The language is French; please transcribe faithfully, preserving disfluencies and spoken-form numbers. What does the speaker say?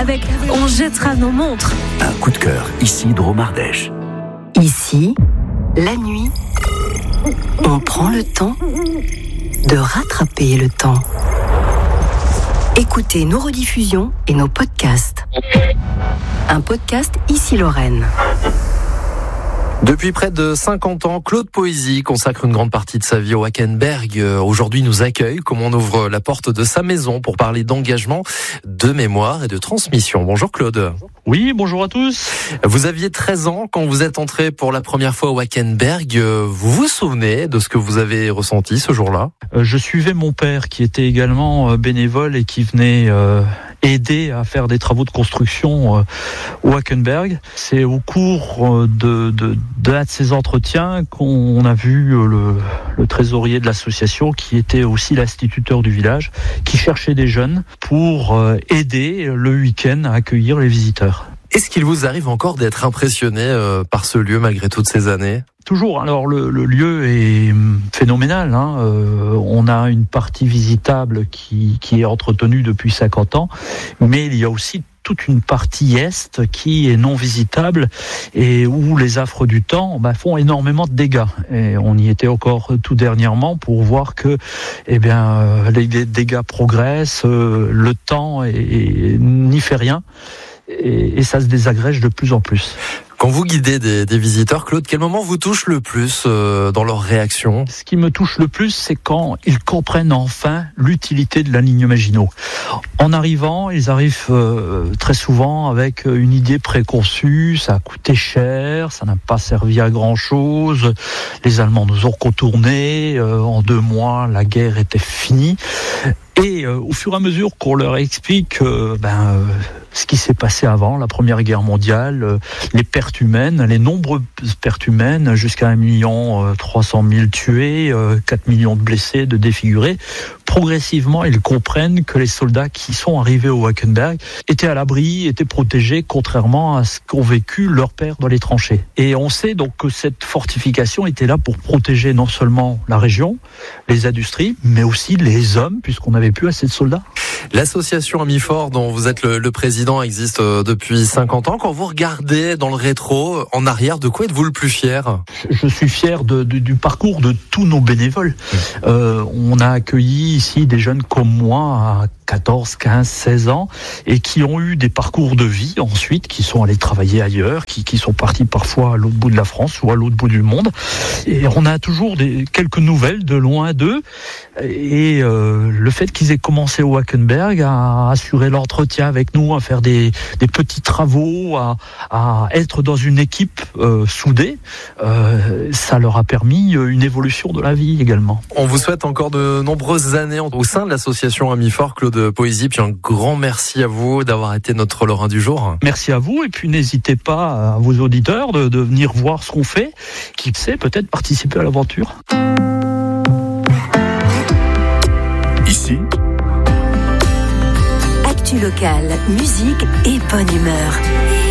avec On jettera nos montres. Un coup de cœur, ici Dromardèche. Ici, la nuit, on prend le temps de rattraper le temps. Écoutez nos rediffusions et nos podcasts. Un podcast Ici Lorraine. Depuis près de cinquante ans, Claude Poésy consacre une grande partie de sa vie au Wackenberg. Aujourd'hui, nous accueille comme on ouvre la porte de sa maison pour parler d'engagement, de mémoire et de transmission. Bonjour Claude. Oui, bonjour à tous. Vous aviez treize ans quand vous êtes entré pour la première fois au Wackenberg. Vous vous souvenez de ce que vous avez ressenti ce jour-là ? Je suivais mon père qui était également bénévole et qui venait euh, aider à faire des travaux de construction euh, au Wackenberg. C'est au cours de, de, de ces entretiens qu'on a vu le, le trésorier de l'association qui était aussi l'instituteur du village, qui cherchait des jeunes pour euh, aider le week-end à accueillir les visiteurs. Est-ce qu'il vous arrive encore d'être impressionné euh, par ce lieu malgré toutes ces années ? Toujours. Alors le, le lieu est phénoménal. Hein. Euh, on a une partie visitable qui, qui est entretenue depuis cinquante ans, mais il y a aussi toute une partie est qui est non visitable et où les affres du temps bah, font énormément de dégâts. Et on y était encore tout dernièrement pour voir que eh bien, euh, les dégâts progressent, euh, le temps est, est, n'y fait rien. Et, et ça se désagrège de plus en plus. Quand vous guidez des, des visiteurs, Claude, quel moment vous touche le plus euh, dans leur réaction ? Ce qui me touche le plus, c'est quand ils comprennent enfin l'utilité de la ligne Maginot. En arrivant, ils arrivent euh, très souvent avec une idée préconçue, ça a coûté cher, ça n'a pas servi à grand-chose, les Allemands nous ont contournés, euh, en deux mois, la guerre était finie. Et euh, au fur et à mesure qu'on leur explique euh, ben, euh, ce qui s'est passé avant la Première Guerre mondiale, euh, les pertes humaines, les nombreuses pertes humaines, jusqu'à un million trois cent mille tués, euh, quatre millions de blessés, de défigurés, progressivement ils comprennent que les soldats qui sont arrivés au Wackenberg étaient à l'abri, étaient protégés, contrairement à ce qu'ont vécu leurs pères dans les tranchées. Et on sait donc que cette fortification était là pour protéger non seulement la région, les industries, mais aussi les hommes, puisqu'on avait plus assez de soldats. L'association Amis Forts, dont vous êtes le, le président, existe depuis cinquante ans. Quand vous regardez dans le rétro, en arrière, de quoi êtes-vous le plus fier ? Je suis fier de, de, du parcours de tous nos bénévoles. Euh, on a accueilli ici des jeunes comme moi à quatorze, quinze, seize ans et qui ont eu des parcours de vie ensuite, qui sont allés travailler ailleurs, qui, qui sont partis parfois à l'autre bout de la France ou à l'autre bout du monde. Et on a toujours des, quelques nouvelles de loin d'eux. Et euh, le fait qu'ils aient commencé au Wackenberg à assurer l'entretien avec nous, à faire des, des petits travaux, à, à être dans une équipe euh, soudée, euh, ça leur a permis une évolution de la vie également. On vous souhaite encore de nombreuses années au sein de l'association Amis Forts, Claude Poésy, puis un grand merci à vous d'avoir été notre Lorrain du jour. Merci à vous, et puis n'hésitez pas à vos auditeurs de, de venir voir ce qu'on fait, qui sait, peut-être participer à l'aventure. Ici, Actu locale, musique et bonne humeur.